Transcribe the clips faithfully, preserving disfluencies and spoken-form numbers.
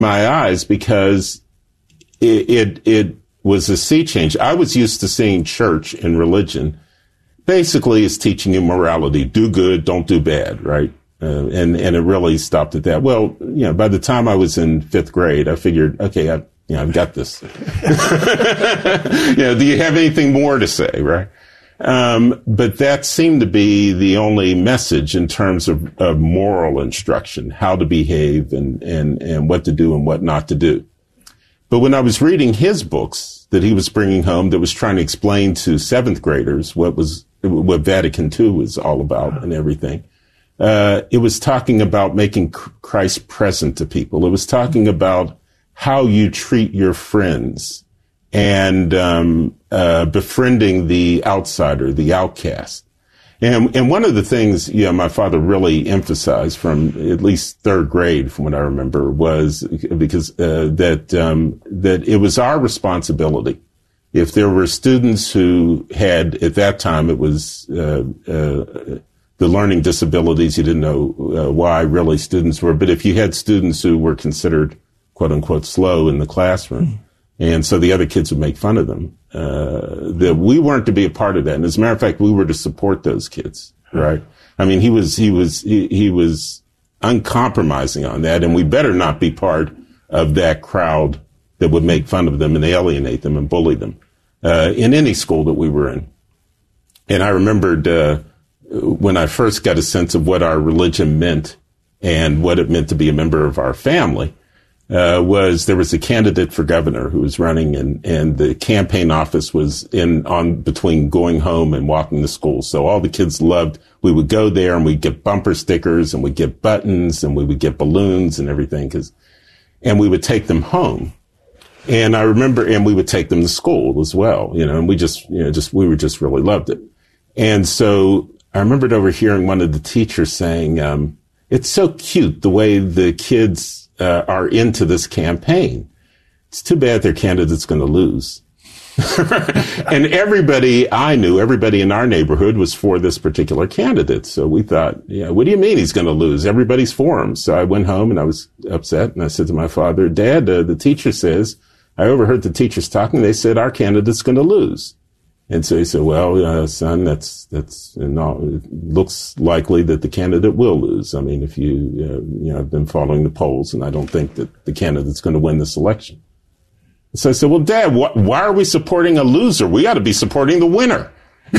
my eyes because it, it, it was a sea change. I was used to seeing church and religion basically as teaching you morality. Do good, don't do bad, right? Uh, and, and it really stopped at that. Well, you know, by the time I was in fifth grade, I figured, okay, I, you know, I've got this. You know, do you have anything more to say, right? Um, but that seemed to be the only message in terms of, of moral instruction, how to behave and, and, and what to do and what not to do. But when I was reading his books that he was bringing home that was trying to explain to seventh graders what was, what Vatican two was all about and everything, uh, it was talking about making Christ present to people. It was talking about how you treat your friends and um uh befriending the outsider, the outcast. And and one of the things, you know, my father really emphasized from at least third grade, from what I remember, was because uh, that um that it was our responsibility. If there were students who had, at that time, it was uh, uh the learning disabilities, you didn't know uh, why really students were, but if you had students who were considered quote unquote slow in the classroom, mm. and so the other kids would make fun of them, uh, that we weren't to be a part of that. And as a matter of fact, we were to support those kids, right? I mean, he was, he was, he, he was uncompromising on that, and we better not be part of that crowd that would make fun of them and alienate them and bully them, uh, in any school that we were in. And I remembered, uh, when I first got a sense of what our religion meant and what it meant to be a member of our family, Uh, was there was a candidate for governor who was running, and, and the campaign office was in on between going home and walking to school. So all the kids loved, we would go there and we'd get bumper stickers and we'd get buttons and we would get balloons and everything, cause, and we would take them home. And I remember, and we would take them to school as well, you know, and we just, you know, just, we were just really loved it. And so I remembered overhearing one of the teachers saying, um, it's so cute the way the kids Uh, are into this campaign. It's too bad their candidate's going to lose. And everybody I knew, everybody in our neighborhood was for this particular candidate. So we thought, yeah, what do you mean he's going to lose? Everybody's for him. So I went home and I was upset, and I said to my father, Dad, uh, the teacher says, I overheard the teachers talking. They said our candidate's going to lose. And so he said, well, uh, son, that's, that's, no, it looks likely that the candidate will lose. I mean, if you, uh, you know, I've been following the polls, and I don't think that the candidate's going to win this election. So I said, well, Dad, wh- why are we supporting a loser? We ought to be supporting the winner.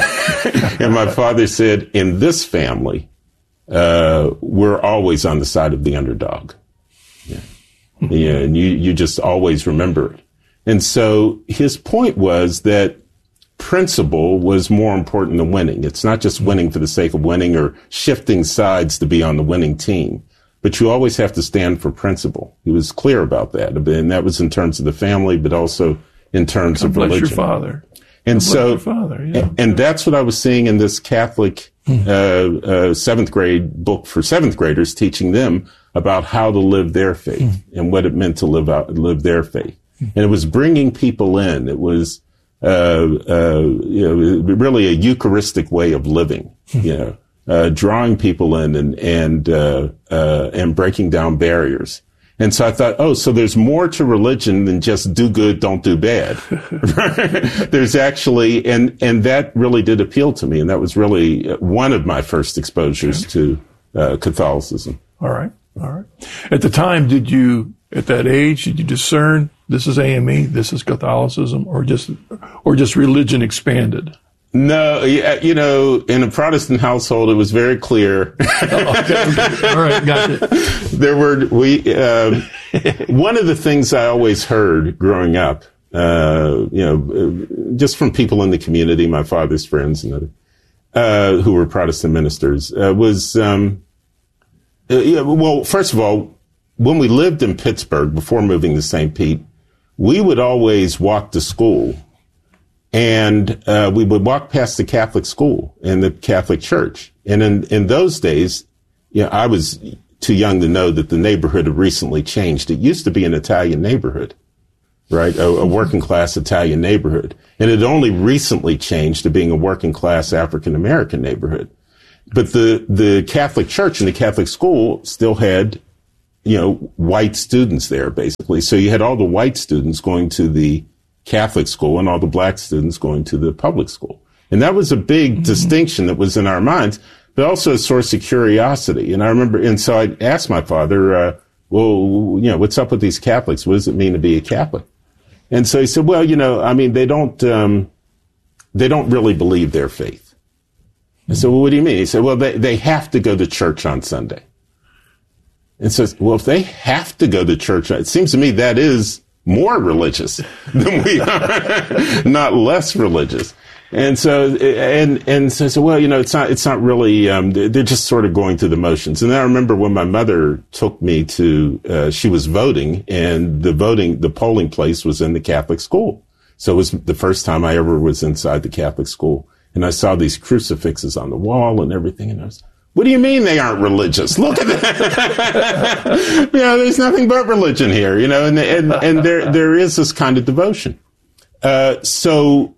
And my father said, in this family, uh, we're always on the side of the underdog. Yeah. Yeah. And you, you just always remember it. And so his point was that principle was more important than winning. It's not just winning for the sake of winning or shifting sides to be on the winning team, but you always have to stand for principle. He was clear about that. And that was in terms of the family, but also in terms God of religion. Bless your father. And God so, bless your father, yeah. and, and that's what I was seeing in this Catholic, uh, uh, seventh grade book for seventh graders, teaching them about how to live their faith mm. and what it meant to live out, live their faith. Mm. And it was bringing people in. It was, Uh, uh, you know, really a Eucharistic way of living, you know, uh, drawing people in and, and, uh, uh, and breaking down barriers. And so I thought, oh, so there's more to religion than just do good, don't do bad. There's actually, and, and that really did appeal to me. And that was really one of my first exposures okay. to, uh, Catholicism. All right. All right. At the time, did you, at that age, did you discern this is A M E, this is Catholicism, or just, or just religion expanded? No, you know, in a Protestant household, it was very clear. oh, okay, okay. All right, got it. There were, we, um, one of the things I always heard growing up, uh, you know, just from people in the community, my father's friends and other, uh, who were Protestant ministers, uh, was, um, uh, yeah, well, first of all, when we lived in Pittsburgh before moving to Saint Pete, we would always walk to school, and uh, we would walk past the Catholic school and the Catholic church. And in, in those days, you know, I was too young to know that the neighborhood had recently changed. It used to be an Italian neighborhood, right? A, a working class Italian neighborhood. And it only recently changed to being a working class African American neighborhood. But the, the Catholic church and the Catholic school still had you know, white students there, basically. So you had all the white students going to the Catholic school and all the black students going to the public school. And that was a big mm-hmm. distinction that was in our minds, but also a source of curiosity. And I remember, and so I asked my father, uh, well, you know, what's up with these Catholics? What does it mean to be a Catholic? And so he said, well, you know, I mean, they don't, um, they don't really believe their faith. I said, well, what do you mean? He said, well, they, they have to go to church on Sunday. And says, well, if they have to go to church, it seems to me that is more religious than we are, not less religious. And so, and, and so I said, well, you know, it's not, it's not really, um, they're just sort of going through the motions. And then I remember when my mother took me to, uh, she was voting, and the voting, the polling place was in the Catholic school. So it was the first time I ever was inside the Catholic school. And I saw these crucifixes on the wall and everything. And I was, what do you mean they aren't religious? Look at that. You know, there's nothing but religion here, you know, and, and, and there, there is this kind of devotion. Uh, so,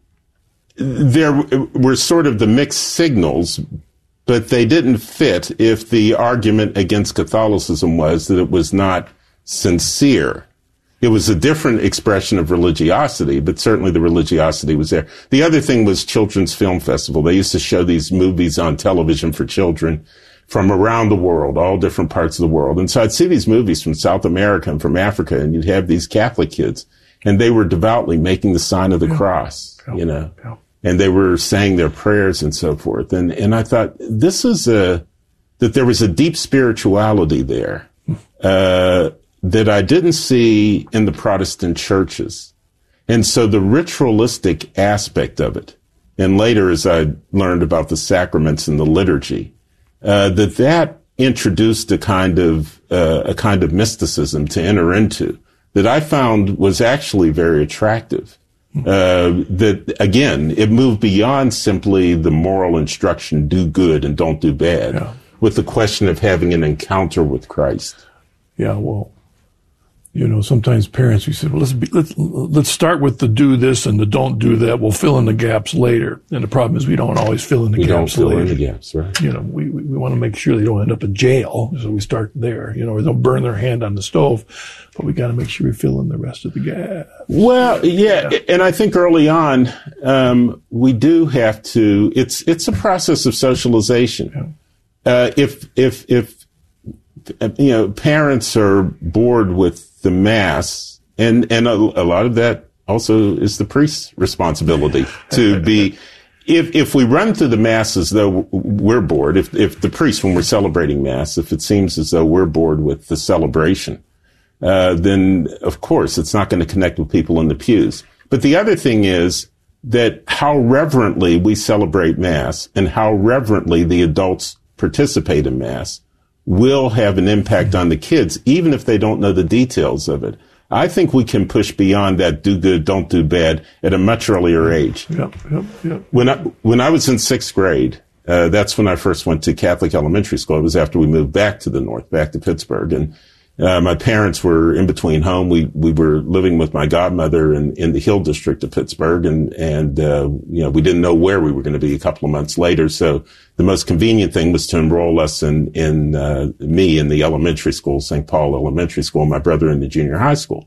there were sort of the mixed signals, but they didn't fit if the argument against Catholicism was that it was not sincere. It was a different expression of religiosity, but certainly the religiosity was there. The other thing was Children's Film Festival. They used to show these movies on television for children from around the world, all different parts of the world. And so I'd see these movies from South America and from Africa, and you'd have these Catholic kids, and they were devoutly making the sign of the cross, you know. And they were saying their prayers and so forth. And, and I thought this is a, that there was a deep spirituality there, uh, that I didn't see in the Protestant churches. And so the ritualistic aspect of it, and later as I learned about the sacraments and the liturgy, uh, that that introduced a kind of, uh, a kind of mysticism to enter into that I found was actually very attractive. Uh, that again, it moved beyond simply the moral instruction, do good and don't do bad, yeah. with the question of having an encounter with Christ. Yeah, well, you know, sometimes parents, we said, well, let's be, let's, let's start with the do this and the don't do that. We'll fill in the gaps later. And the problem is we don't always fill in the we gaps don't fill later. in the gaps, right? You know, we, we, we want to make sure they don't end up in jail. So we start there, you know, or they'll burn their hand on the stove, but we got to make sure we fill in the rest of the gaps. Well, yeah. yeah. And I think early on, um, we do have to, it's, it's a process of socialization. Yeah. Uh, if, if, if, you know, parents are bored with the Mass, and, and a, a lot of that also is the priest's responsibility to be, if, if we run through the Mass as though we're bored, if, if the priest, when we're celebrating Mass, if it seems as though we're bored with the celebration, uh, then of course it's not going to connect with people in the pews. But the other thing is that how reverently we celebrate Mass and how reverently the adults participate in Mass will have an impact on the kids, even if they don't know the details of it. I think we can push beyond that do good, don't do bad at a much earlier age. Yep, yep, yep. When I, when I was in sixth grade, uh, that's when I first went to Catholic elementary school. It was after we moved back to the north, back to Pittsburgh. And Uh, my parents were in between home. We, we were living with my godmother in, in the Hill District of Pittsburgh. And, and, uh, you know, we didn't know where we were going to be a couple of months later. So the most convenient thing was to enroll us in, in, uh, me in the elementary school, Saint Paul Elementary School, my brother in the junior high school.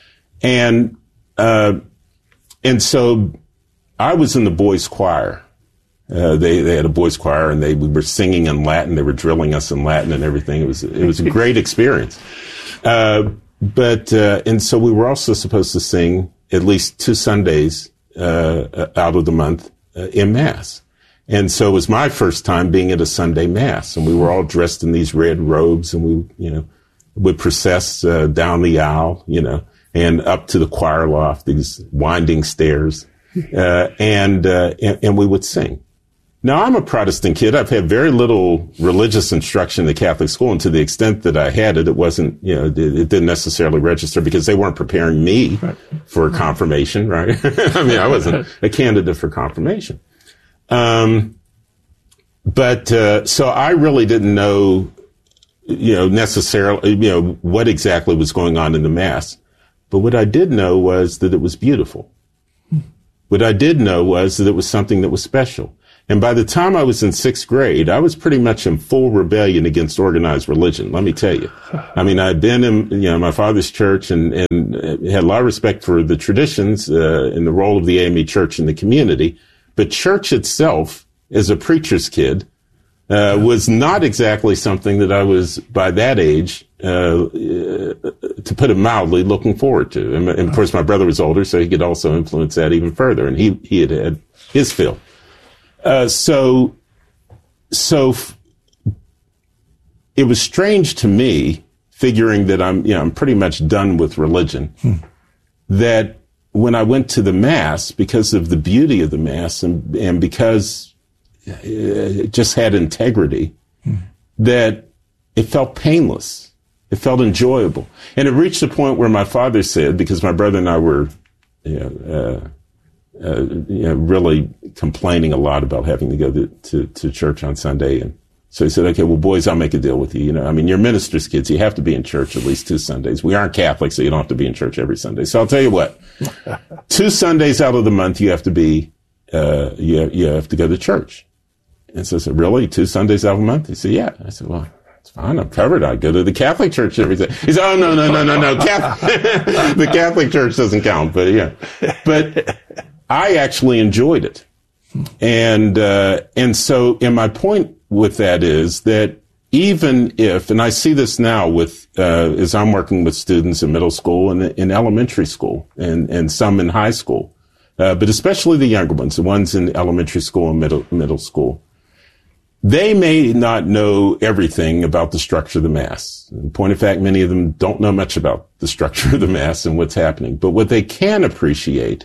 And, uh, and so I was in the boys' choir. Uh, they, they had a boys' choir, and they, we were singing in Latin. They were drilling us in Latin and everything. It was, it was a great experience. Uh, but, uh, and so we were also supposed to sing at least two Sundays, uh, out of the month, uh, in Mass. And so it was my first time being at a Sunday Mass, and we were all dressed in these red robes, and we, you know, would process, uh, down the aisle, you know, and up to the choir loft, these winding stairs, uh, and, uh, and, and we would sing. Now, I'm a Protestant kid. I've had very little religious instruction in the Catholic school, and to the extent that I had it, it wasn't, you know, it, it didn't necessarily register because they weren't preparing me right. for confirmation, right? I mean, I wasn't a candidate for confirmation. Um, but, uh, so I really didn't know, you know, necessarily, you know, what exactly was going on in the Mass. But what I did know was that it was beautiful. What I did know was that it was something that was special. And by the time I was in sixth grade, I was pretty much in full rebellion against organized religion, let me tell you. I mean, I'd been in, you know, my father's church and, and had a lot of respect for the traditions uh, and the role of the A M E church in the community. But church itself, as a preacher's kid, uh, was not exactly something that I was, by that age, uh, to put it mildly, looking forward to. And, and of course, my brother was older, so he could also influence that even further. And he, he had had his fill. Uh, so, so f- it was strange to me, figuring that I'm, you know, I'm pretty much done with religion, hmm. that when I went to the Mass, because of the beauty of the Mass and, and because it just had integrity, hmm. that it felt painless. It felt enjoyable. And it reached a point where my father said, because my brother and I were, you know, uh, Uh, you know, really complaining a lot about having to go to, to, to church on Sunday. And so he said, okay, well, boys, I'll make a deal with you. You know, I mean, you're minister's kids. You have to be in church at least two Sundays. We aren't Catholic, so you don't have to be in church every Sunday. So I'll tell you what, two Sundays out of the month, you have to be, uh, you, you have to go to church. And so I said, really? Two Sundays out of the month? He said, yeah. I said, well, it's fine. I'm covered. I go to the Catholic church every day. He said, oh, no, no, no, no, no. Catholic, the Catholic church doesn't count, but yeah. But I actually enjoyed it. And, uh, and so, and my point with that is that even if, and I see this now with, uh, as I'm working with students in middle school and in elementary school and, and some in high school, uh, but especially the younger ones, the ones in elementary school and middle, middle school, they may not know everything about the structure of the Mass. In point of fact, many of them don't know much about the structure of the Mass and what's happening. But what they can appreciate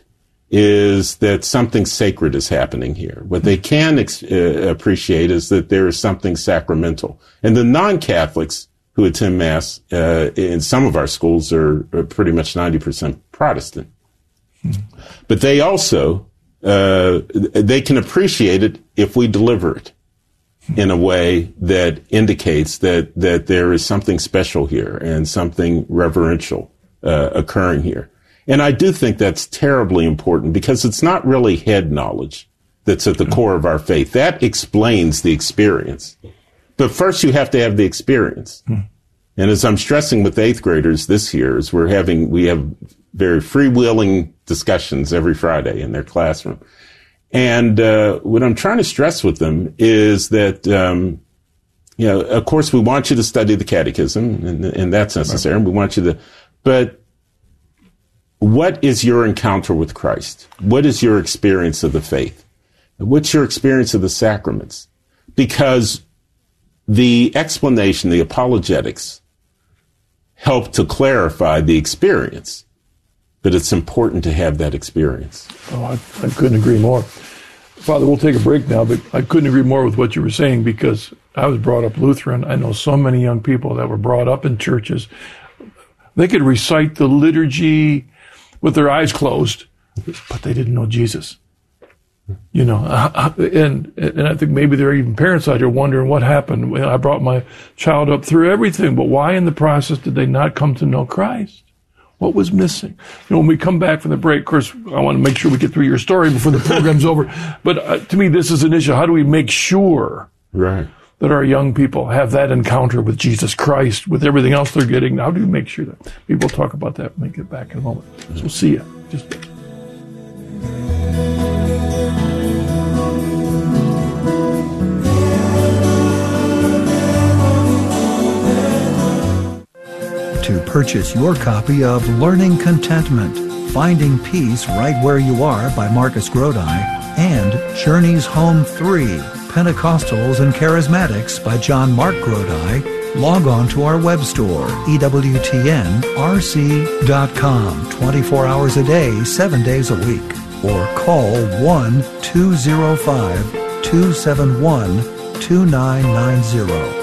is that something sacred is happening here. What they can ex- uh, appreciate is that there is something sacramental. And the non-Catholics who attend Mass uh, in some of our schools are, are pretty much ninety percent Protestant. Hmm. But they also, uh, they can appreciate it if we deliver it in a way that indicates that, that there is something special here and something reverential uh, occurring here. And I do think that's terribly important because it's not really head knowledge that's at the core of our faith. That explains the experience. But first you have to have the experience. Hmm. And as I'm stressing with eighth graders this year, is we're having, we have very freewheeling discussions every Friday in their classroom. And, uh, what I'm trying to stress with them is that, um, you know, of course we want you to study the catechism and, and that's necessary. And we want you to, but what is your encounter with Christ? What is your experience of the faith? What's your experience of the sacraments? Because the explanation, the apologetics, help to clarify the experience, but it's important to have that experience. Oh, I, I couldn't agree more. Father, we'll take a break now, but I couldn't agree more with what you were saying because I was brought up Lutheran. I know so many young people that were brought up in churches. They could recite the liturgy with their eyes closed, but they didn't know Jesus. You know, and and I think maybe there are even parents out here wondering what happened. I brought my child up through everything, but why in the process did they not come to know Christ? What was missing? You know, when we come back from the break, of course, I want to make sure we get through your story before the program's over. But uh, to me, this is an issue. How do we make sure right. that our young people have that encounter with Jesus Christ, with everything else they're getting? How do we make sure that? Maybe we'll talk about that when we get back in a moment. So we'll see you. Just. To purchase your copy of Learning Contentment, Finding Peace Right Where You Are by Marcus Grodi, and Journeys Home three, Pentecostals and Charismatics by John Mark Grodi, log on to our web store, E W T N R C dot com, twenty-four hours a day, seven days a week, or call one two oh five, two seven one, two nine nine zero.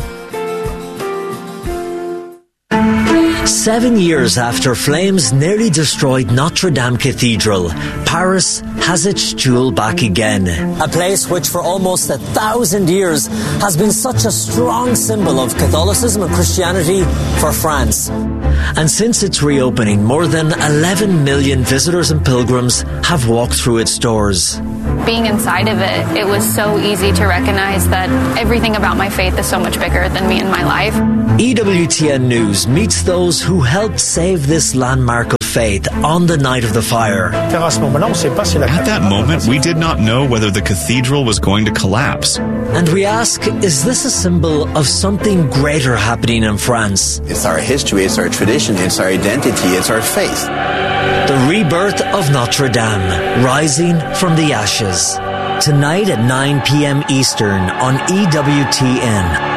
Seven years after flames nearly destroyed Notre Dame Cathedral, Paris has its jewel back again. A place which for almost a thousand years has been such a strong symbol of Catholicism and Christianity for France. And since its reopening, more than eleven million visitors and pilgrims have walked through its doors. being inside of it, it was so easy to recognize that everything about my faith is so much bigger than me and my life. E W T N News meets those who helped save this landmark of faith on the night of the fire. At that moment, we did not know whether the cathedral was going to collapse. And we ask, is this a symbol of something greater happening in France? It's our history, it's our tradition, it's our identity, it's our faith. The rebirth of Notre Dame, rising from the ashes. Tonight at nine p.m. Eastern on E W T N.